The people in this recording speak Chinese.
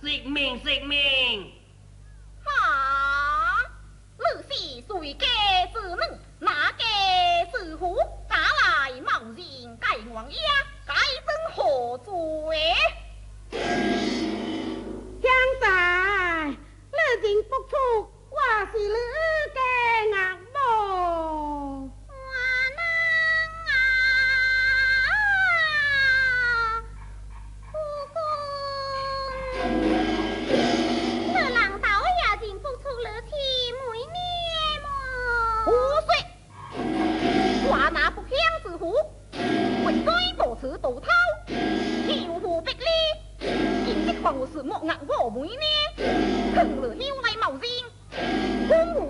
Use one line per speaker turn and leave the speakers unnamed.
食命。
哈，你是谁家之女？哪家是虎？打来冒认盖王爷，该真何罪？
乡仔，你竟不出，我是你家岳母。
此道涛，跳湖壁哩，今日放是莫硬我妹呢，坑了休来冒认，公